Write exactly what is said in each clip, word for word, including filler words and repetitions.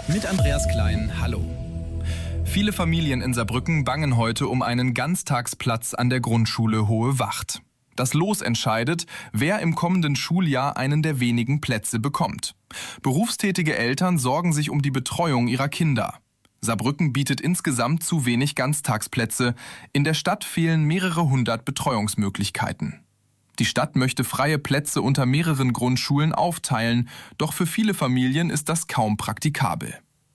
Mit Andreas Klein, hallo. Viele Familien in Saarbrücken bangen heute um einen Ganztagsplatz an der Grundschule Hohe Wacht. Das Los entscheidet, wer im kommenden Schuljahr einen der wenigen Plätze bekommt. Berufstätige Eltern sorgen sich um die Betreuung ihrer Kinder. Saarbrücken bietet insgesamt zu wenig Ganztagsplätze. In der Stadt fehlen mehrere hundert Betreuungsmöglichkeiten. Die Stadt möchte freie Plätze unter mehreren Grundschulen aufteilen, doch für viele Familien ist das kaum praktikabel.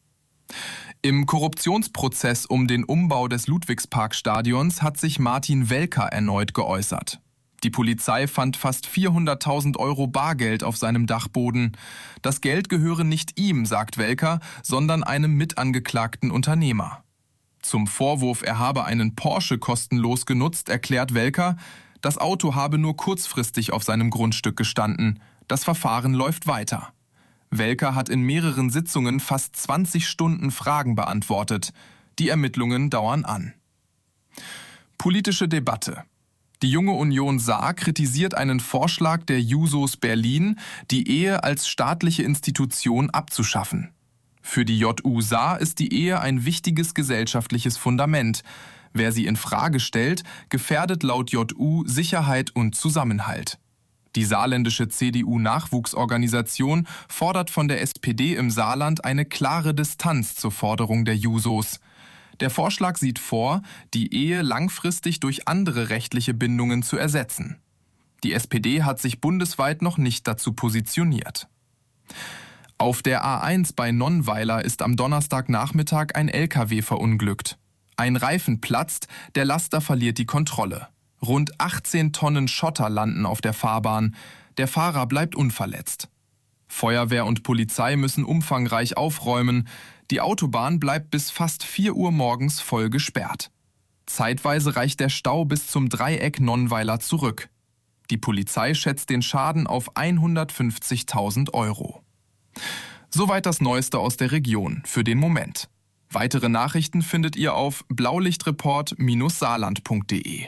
Im Korruptionsprozess um den Umbau des Ludwigsparkstadions hat sich Martin Welker erneut geäußert. Die Polizei fand fast vierhunderttausend Euro Bargeld auf seinem Dachboden. Das Geld gehöre nicht ihm, sagt Welker, sondern einem mitangeklagten Unternehmer. Zum Vorwurf, er habe einen Porsche kostenlos genutzt, erklärt Welker, das Auto habe nur kurzfristig auf seinem Grundstück gestanden. Das Verfahren läuft weiter. Welker hat in mehreren Sitzungen fast zwanzig Stunden Fragen beantwortet. Die Ermittlungen dauern an. Politische Debatte. Die Junge Union Saar kritisiert einen Vorschlag der Jusos Berlin, die Ehe als staatliche Institution abzuschaffen. Für die J U Saar ist die Ehe ein wichtiges gesellschaftliches Fundament. Wer sie in Frage stellt, gefährdet laut J U Sicherheit und Zusammenhalt. Die saarländische C D U-Nachwuchsorganisation fordert von der S P D im Saarland eine klare Distanz zur Forderung der Jusos. Der Vorschlag sieht vor, die Ehe langfristig durch andere rechtliche Bindungen zu ersetzen. Die S P D hat sich bundesweit noch nicht dazu positioniert. Auf der A eins bei Nonnweiler ist am Donnerstagnachmittag ein L K W verunglückt. Ein Reifen platzt, der Laster verliert die Kontrolle. Rund achtzehn Tonnen Schotter landen auf der Fahrbahn. Der Fahrer bleibt unverletzt. Feuerwehr und Polizei müssen umfangreich aufräumen. Die Autobahn bleibt bis fast vier Uhr morgens voll gesperrt. Zeitweise reicht der Stau bis zum Dreieck Nonnweiler zurück. Die Polizei schätzt den Schaden auf hundertfünfzigtausend Euro. Soweit das Neueste aus der Region für den Moment. Weitere Nachrichten findet ihr auf blaulichtreport Bindestrich saarland punkt de.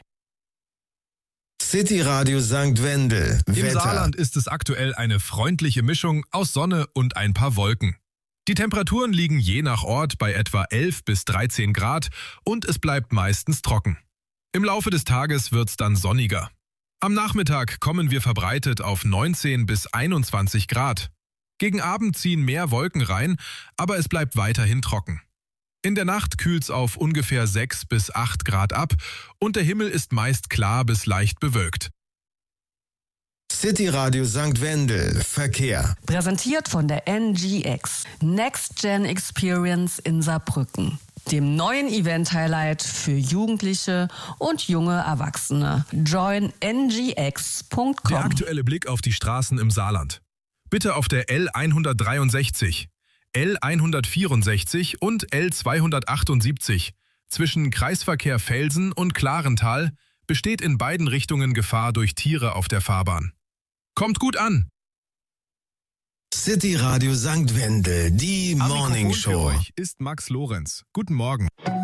City Radio Sankt Wendel. Im Wetter. Saarland ist es aktuell eine freundliche Mischung aus Sonne und ein paar Wolken. Die Temperaturen liegen je nach Ort bei etwa elf bis dreizehn Grad und es bleibt meistens trocken. Im Laufe des Tages wird's dann sonniger. Am Nachmittag kommen wir verbreitet auf neunzehn bis einundzwanzig Grad. Gegen Abend ziehen mehr Wolken rein, aber es bleibt weiterhin trocken. In der Nacht kühlt's auf ungefähr sechs bis acht Grad ab und der Himmel ist meist klar bis leicht bewölkt. City Radio Sankt Wendel. Verkehr. Präsentiert von der N G X. Next Gen Experience in Saarbrücken. Dem neuen Event-Highlight für Jugendliche und junge Erwachsene. Join n g x punkt com. Der aktuelle Blick auf die Straßen im Saarland. Bitte auf der L hundertdreiundsechzig. L hundertvierundsechzig und L zweihundertachtundsiebzig zwischen Kreisverkehr Velsen und Klarental besteht in beiden Richtungen Gefahr durch Tiere auf der Fahrbahn. Kommt gut an! City Radio Sankt Wendel, die Am Morning Mikrofon für Show. euch ist Max Lorenz. Guten Morgen.